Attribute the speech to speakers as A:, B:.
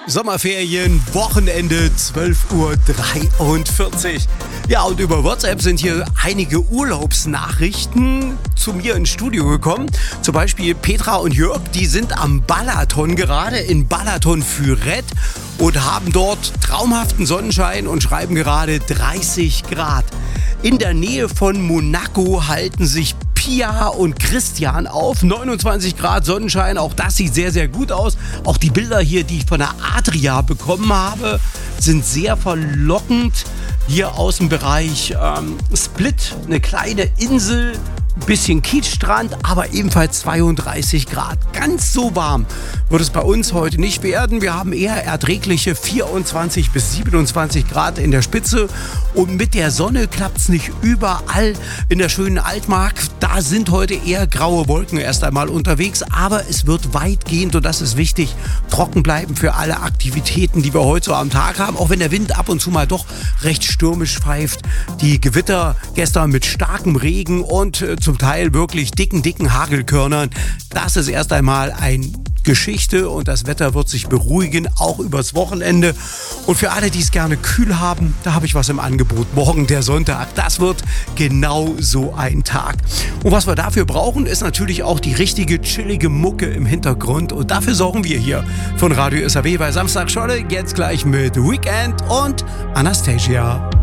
A: Sommerferien, Wochenende, 12:43 Uhr. Ja, und über WhatsApp sind hier einige Urlaubsnachrichten zu mir ins Studio gekommen. Zum Beispiel Petra und Jörg, die sind am Balaton gerade, in Balaton Füreth und haben dort traumhaften Sonnenschein und schreiben gerade 30 Grad. In der Nähe von Monaco halten sich Pia und Christian auf. 29 Grad Sonnenschein, auch das sieht sehr, sehr gut aus. Auch die Bilder hier, die ich von der Adria bekommen habe, sind sehr verlockend. Hier aus dem Bereich Split, eine kleine Insel, ein bisschen Kiezstrand, aber ebenfalls 32 Grad. Ganz so warm wird es bei uns heute nicht werden. Wir haben eher erträgliche 24 bis 27 Grad in der Spitze. Und mit der Sonne klappt es nicht überall in der schönen Altmark. Da sind heute eher graue Wolken erst einmal unterwegs. Aber es wird weitgehend, und das ist wichtig, trocken bleiben für alle Aktivitäten, die wir heute so am Tag haben. Auch wenn der Wind ab und zu mal doch recht stürmisch pfeift. Die Gewitter gestern mit starkem Regen und zum Teil wirklich dicken Hagelkörnern. Das ist erst einmal ein Geschichte und das Wetter wird sich beruhigen, auch übers Wochenende. Und für alle, die es gerne kühl haben, da habe ich was im Angebot. Morgen der Sonntag, das wird genau so ein Tag. Und was wir dafür brauchen, ist natürlich auch die richtige chillige Mucke im Hintergrund. Und dafür sorgen wir hier von Radio SAW bei Samstag Scholle. Jetzt gleich mit Weekend und Anastasia.